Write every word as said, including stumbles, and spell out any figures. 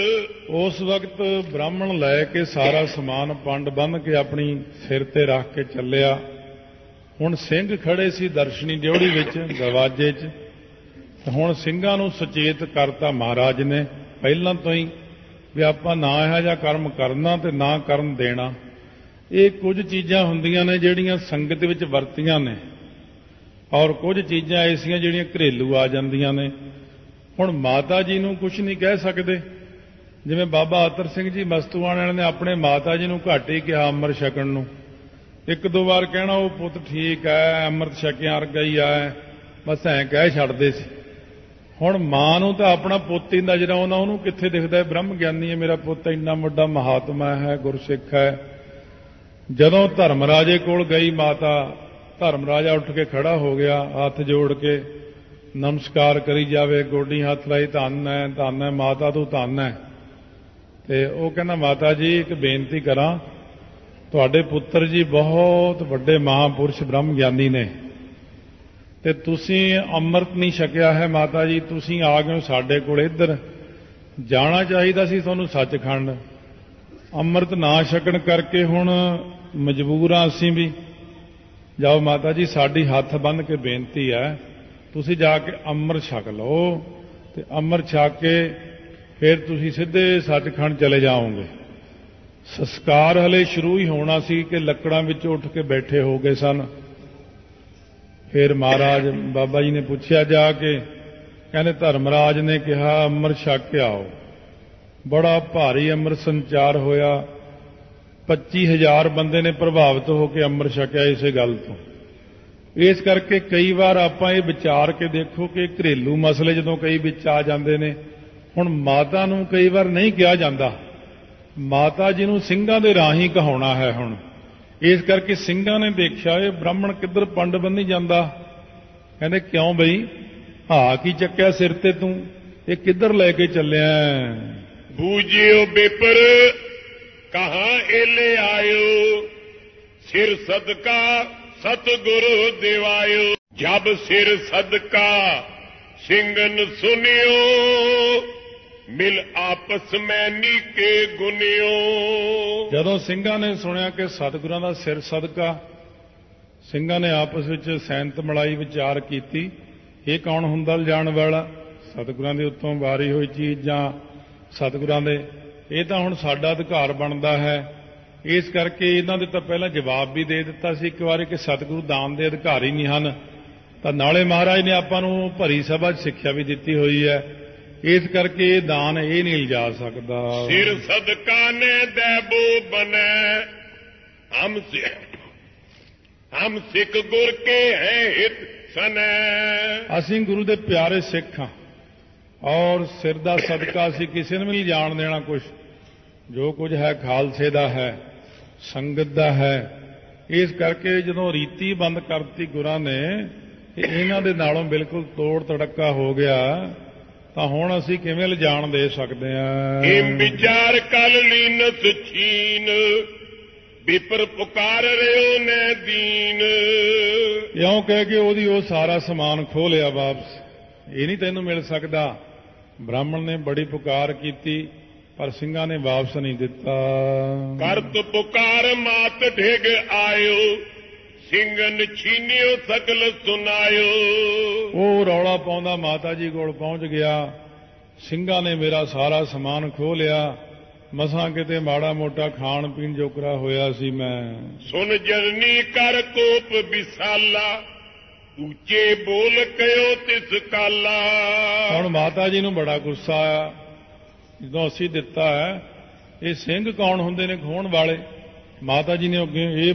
उस वक्त ब्राह्मण लैके सारा समान पंड बन के अपनी सिर ते रख के चलिया। हुण सिंह खड़े सी दर्शनी ड्योढ़ी विच दरवाजे च। हुण ਸਿੰਘਾਂ ਨੂੰ सुचेत करता महाराज ने ਪਹਿਲਾਂ ਤੋਂ ਹੀ ਵੀ ਆਪਾਂ ਨਾ ਇਹੋ ਜਿਹਾ ਕਰਮ ਕਰਨਾ ਤੇ ਨਾ ਕਰਨ ਦੇਣਾ। ਇਹ ਕੁਝ ਚੀਜ਼ਾਂ ਹੁੰਦੀਆਂ ਨੇ ਜਿਹੜੀਆਂ ਸੰਗਤ ਵਿੱਚ ਵਰਤੀਆਂ ਨੇ ਔਰ ਕੁਝ ਚੀਜ਼ਾਂ ਐਸੀਆਂ ਜਿਹੜੀਆਂ ਘਰੇਲੂ ਆ ਜਾਂਦੀਆਂ ਨੇ। ਹੁਣ ਮਾਤਾ ਜੀ ਨੂੰ ਕੁਝ ਨਹੀਂ ਕਹਿ ਸਕਦੇ। ਜਿਵੇਂ ਬਾਬਾ ਅਤਰ ਸਿੰਘ ਜੀ ਮਸਤੂਆਣੇ ਵਾਲੇ ਨੇ ਆਪਣੇ ਮਾਤਾ ਜੀ ਨੂੰ ਘੱਟ ਹੀ ਕਿਹਾ ਅੰਮ੍ਰਿਤ ਛਕਣ ਨੂੰ। ਇੱਕ ਦੋ ਵਾਰ ਕਹਿਣਾ ਉਹ ਪੁੱਤ ਠੀਕ ਹੈ ਅੰਮ੍ਰਿਤ ਛਕਿਆ ਵਰਗਾ ਹੀ ਆ ਬਸ ਐਂ ਕਹਿ ਛੱਡਦੇ ਸੀ। ਹੁਣ ਮਾਂ ਨੂੰ ਤਾਂ ਆਪਣਾ ਪੁੱਤ ਹੀ ਨਜ਼ਰ ਆਉਂਦਾ ਉਹਨੂੰ ਕਿੱਥੇ ਦਿਖਦਾ ਬ੍ਰਹਮ ਗਿਆਨੀ ਹੈ ਮੇਰਾ ਪੁੱਤ ਇੰਨਾ ਵੱਡਾ ਮਹਾਤਮਾ ਹੈ ਗੁਰਸਿੱਖ ਹੈ। ਜਦੋਂ ਧਰਮਰਾਜੇ ਕੋਲ ਗਈ ਮਾਤਾ ਧਰਮਰਾਜਾ ਉੱਠ ਕੇ ਖੜਾ ਹੋ ਗਿਆ ਹੱਥ ਜੋੜ ਕੇ ਨਮਸਕਾਰ ਕਰੀ ਜਾਵੇ ਗੋਡੀ ਹੱਥ ਲਾਈ ਧੰਨ ਹੈ ਧੰਨ ਹੈ ਮਾਤਾ ਤੂੰ ਧੰਨ ਹੈ। ਤੇ ਉਹ ਕਹਿੰਦਾ ਮਾਤਾ ਜੀ ਇੱਕ ਬੇਨਤੀ ਕਰਾਂ ਤੁਹਾਡੇ ਪੁੱਤਰ ਜੀ ਬਹੁਤ ਵੱਡੇ ਮਹਾਂਪੁਰਸ਼ ਬ੍ਰਹਮ ਗਿਆਨੀ ਨੇ ਤੇ ਤੁਸੀਂ ਅੰਮ੍ਰਿਤ ਨਹੀਂ ਛਕਿਆ ਹੈ ਮਾਤਾ ਜੀ ਤੁਸੀਂ ਆ ਗਏ ਹੋ ਸਾਡੇ ਕੋਲ ਇੱਧਰ ਜਾਣਾ ਚਾਹੀਦਾ ਸੀ ਤੁਹਾਨੂੰ ਸੱਚਖੰਡ ਅੰਮ੍ਰਿਤ ਨਾ ਛਕਣ ਕਰਕੇ ਹੁਣ ਮਜਬੂਰ ਹਾਂ ਅਸੀਂ ਵੀ। ਜਾਓ ਮਾਤਾ ਜੀ ਸਾਡੀ ਹੱਥ ਬੰਨ੍ਹ ਕੇ ਬੇਨਤੀ ਹੈ ਤੁਸੀਂ ਜਾ ਕੇ ਅੰਮ੍ਰਿਤ ਛਕ ਲਓ ਤੇ ਅੰਮ੍ਰਿਤ ਛਕ ਕੇ ਫਿਰ ਤੁਸੀਂ ਸਿੱਧੇ ਸੱਚਖੰਡ ਚਲੇ ਜਾਓਗੇ। ਸੰਸਕਾਰ ਹਲੇ ਸ਼ੁਰੂ ਹੀ ਹੋਣਾ ਸੀ ਕਿ ਲੱਕੜਾਂ ਵਿੱਚ ਉੱਠ ਕੇ ਬੈਠੇ ਹੋ ਗਏ ਸਨ। ਫਿਰ ਮਹਾਰਾਜ ਬਾਬਾ ਜੀ ਨੇ ਪੁੱਛਿਆ ਜਾ ਕੇ ਕਹਿੰਦੇ ਧਰਮਰਾਜ ਨੇ ਕਿਹਾ ਅੰਮ੍ਰਿਤ ਛਕ ਕੇ ਆਓ। ਬੜਾ ਭਾਰੀ ਅੰਮ੍ਰਿਤ ਸੰਚਾਰ ਹੋਇਆ। ਪੱਚੀ ਹਜ਼ਾਰ ਬੰਦੇ ਨੇ ਪ੍ਰਭਾਵਿਤ ਹੋ ਕੇ ਅੰਮ੍ਰਿਤ ਛਕਿਆ ਇਸੇ ਗੱਲ ਤੋਂ। ਇਸ ਕਰਕੇ ਕਈ ਵਾਰ ਆਪਾਂ ਇਹ ਵਿਚਾਰ ਕੇ ਦੇਖੋ ਕਿ ਘਰੇਲੂ ਮਸਲੇ ਜਦੋਂ ਕਈ ਵਿੱਚ ਆ ਜਾਂਦੇ ਨੇ। ਹੁਣ ਮਾਤਾ ਨੂੰ ਕਈ ਵਾਰ ਨਹੀਂ ਕਿਹਾ ਜਾਂਦਾ ਮਾਤਾ ਜੀ ਨੂੰ ਸਿੰਘਾਂ ਦੇ ਰਾਹੀਂ ਕਹਾਉਣਾ ਹੈ। ਹੁਣ ਇਸ ਕਰਕੇ ਸਿੰਘਾਂ ਨੇ ਦੇਖਿਆ ਇਹ ਬ੍ਰਾਹਮਣ ਕਿੱਧਰ ਪੰਡ ਬੰਨੀ ਜਾਂਦਾ। ਕਹਿੰਦੇ ਕਿਉਂ ਬਈ ਹਾਂ ਕੀ ਚੱਕਿਆ ਸਿਰ ਤੇ ਤੂੰ ਇਹ ਕਿੱਧਰ ਲੈ ਕੇ ਚੱਲਿਆ। ਬੂਝਿਓ ਬੇਪਰ ਕਹਾਂ ਏਲੇ ਆਇਓ ਸਿਰ ਸਦਕਾ ਸਤਿਗੁਰੂ ਦਿਵਾਇਓ। ਜਬ ਸਿਰ ਸਦਕਾ ਸਿੰਘਨ ਸੁਨਿਓ ਮਿਲ ਆਪਸ ਮੈਂ ਨੀਕੇ ਗੁਨਿਓ। ਜਦੋਂ ਸਿੰਘਾਂ ਨੇ ਸੁਣਿਆ ਕਿ ਸਤਿਗੁਰਾਂ ਦਾ ਸਿਰ ਸਦਕਾ ਸਿੰਘਾਂ ਨੇ ਆਪਸ ਵਿੱਚ ਸੈਂਤ ਮਲਾਈ ਵਿਚਾਰ ਕੀਤੀ ਇਹ ਕੌਣ ਹੁੰਦਾ ਲਿਜਾਣ ਵਾਲਾ ਸਤਿਗੁਰਾਂ ਦੇ ਉੱਤੋਂ ਵਾਰੀ ਹੋਈ ਚੀਜ਼ ਜਾਂ ਸਤਿਗੁਰਾਂ ਦੇ ਇਹ ਤਾਂ ਹੁਣ ਸਾਡਾ ਅਧਿਕਾਰ ਬਣਦਾ ਹੈ। ਇਸ ਕਰਕੇ ਇਹਨਾਂ ਦੇ ਤਾਂ ਪਹਿਲਾਂ ਜਵਾਬ ਵੀ ਦੇ ਦਿੱਤਾ ਸੀ ਇੱਕ ਵਾਰੀ ਕਿ ਸਤਿਗੁਰੂ ਦਾਨ ਦੇ ਅਧਿਕਾਰੀ ਨਹੀਂ ਹਨ। ਤਾਂ ਨਾਲੇ ਮਹਾਰਾਜ ਨੇ ਆਪਾਂ ਨੂੰ ਭਰੀ ਸਭਾ 'ਚ ਸਿੱਖਿਆ ਵੀ ਦਿੱਤੀ ਹੋਈ ਹੈ। ਇਸ ਕਰਕੇ ਇਹ ਦਾਨ ਇਹ ਨਹੀਂ ਲਿਜਾ ਸਕਦਾ। ਸਿਰ ਸਦਕਾ ਨੇ ਦੇਬੋ ਬਨੈ ਹਮ ਹਮ ਸਿੱਖ ਗੁਰ ਕੇ ਹੈ ਹਿਤ ਸਨੈ। ਅਸੀਂ ਗੁਰੂ ਦੇ ਪਿਆਰੇ ਸਿੱਖ ਹਾਂ ਔਰ ਸਿਰ ਦਾ ਸਦਕਾ ਅਸੀਂ ਕਿਸੇ ਨੂੰ ਵੀ ਨਹੀਂ ਜਾਣ ਦੇਣਾ। ਕੁਝ ਜੋ ਕੁਝ ਹੈ ਖਾਲਸੇ ਦਾ ਹੈ ਸੰਗਤ ਦਾ ਹੈ। ਇਸ ਕਰਕੇ ਜਦੋਂ ਰੀਤੀ ਬੰਦ ਕਰਤੀ ਗੁਰਾਂ ਨੇ ਇਹਨਾਂ ਦੇ ਨਾਲੋਂ ਬਿਲਕੁਲ ਤੋੜ ਤੜੱਕਾ ਹੋ ਗਿਆ ਤਾਂ ਹੁਣ ਅਸੀਂ ਕਿਵੇਂ ਲਿਜਾਣ ਦੇ ਸਕਦੇ ਹਾਂ। ਇਹ ਵਿਚਾਰ ਕਲ ਲੀਨਸ ਛੀਨ ਵਿਪਰ ਪੁਕਾਰ ਰਿਓ ਨੇ ਦੀਨ। ਇਉਂ ਕਹਿ ਕੇ ਉਹਦੀ ਉਹ ਸਾਰਾ ਸਮਾਨ ਖੋਹ ਲਿਆ ਵਾਪਸ ਇਹ ਨਹੀਂ ਤੈਨੂੰ ਮਿਲ ਸਕਦਾ। ਬ੍ਰਾਹਮਣ ਨੇ ਬੜੀ ਪੁਕਾਰ ਕੀਤੀ ਪਰ ਸਿੰਘਾਂ ਨੇ ਵਾਪਸ ਨਹੀਂ ਦਿੱਤਾ। ਕਰਤ ਪੁਕਾਰ ਮਾਤ ਢਿਗ ਆਇਓ ਸਿੰਘਨ ਛੀਨਿਓ ਸਕਲ ਸੁਨਾਇਓ। ਉਹ ਰੌਲਾ ਪਾਉਂਦਾ ਮਾਤਾ ਜੀ ਕੋਲ ਪਹੁੰਚ ਗਿਆ ਸਿੰਘਾਂ ਨੇ ਮੇਰਾ ਸਾਰਾ ਸਮਾਨ ਖੋਹ ਲਿਆ ਮਸਾਂ ਕਿਤੇ ਮਾੜਾ ਮੋਟਾ ਖਾਣ ਪੀਣ ਜੋਕਰਾ ਹੋਇਆ ਸੀ ਮੈਂ। ਸੁਨ ਜਰਨੀ ਕਰ ਕੋਪ ਵਿਸਾਲਾ ਉੱਚੇ ਬੋਲ ਕਹਿਓ ਤਿਸ ਕਾਲਾ। ਹੁਣ ਮਾਤਾ ਜੀ ਨੂੰ ਬੜਾ ਗੁੱਸਾ ਆਇਆ ਜਦੋਂ ਅਸੀਂ ਦਿੱਤਾ ਹੈ। ਇਹ ਸਿੰਘ ਕੌਣ ਹੁੰਦੇ ਨੇ ਖੋਹਣ ਵਾਲੇ। ਮਾਤਾ ਜੀ ਨੇ ਅੱਗੇ ਇਹ